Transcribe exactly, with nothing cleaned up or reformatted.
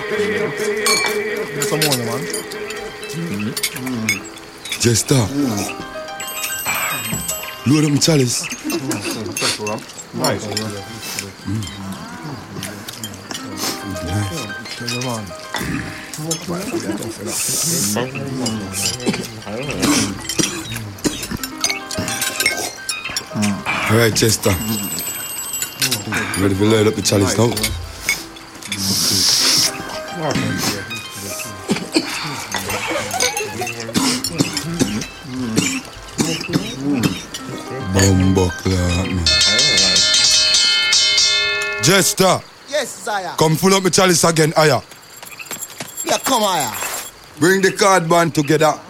Some more, man. Just stop. Load up my chalice. Nice. All right, Chester. Ready to load up the chalice now? Bumbuckler, man. Chester. Yes, Zaya. Come full up my chalice again, Aya. Yeah, come here. Bring the card band together.